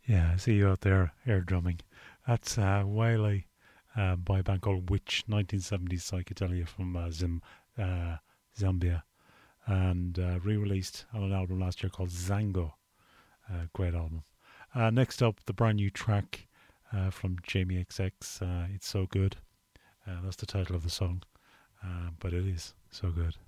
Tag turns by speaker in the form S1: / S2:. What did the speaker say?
S1: Yeah, I see you out there air drumming. That's Wiley by a band called Witch, 1970s psychedelia from uh, Zambia, and re-released on an album last year called Zango. Great album. Next up, the brand new track from Jamie XX. It's so good. That's the title of the song, but it is so good.